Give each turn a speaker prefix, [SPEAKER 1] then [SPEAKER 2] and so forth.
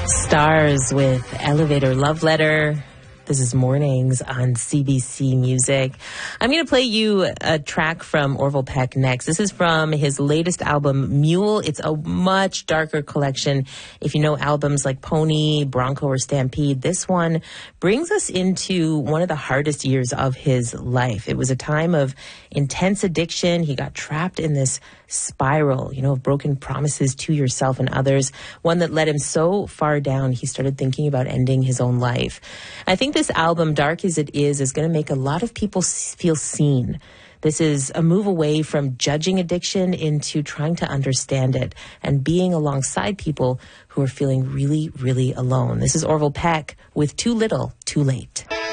[SPEAKER 1] Stars with Elevator Love Letter. This is Mornings on CBC Music. I'm going to play you a track from Orville Peck next. This is from his latest album, Mule. It's a much darker collection. If you know albums like Pony, Bronco, or Stampede, this one brings us into one of the hardest years of his life. It was a time of intense addiction. He got trapped in this spiral, of broken promises to yourself and others, one that led him so far down, he started thinking about ending his own life. I think this album, dark as it is going to make a lot of people feel seen. This is a move away from judging addiction into trying to understand it and being alongside people who are feeling really, really alone. This is Orville Peck with Too Little, Too Late.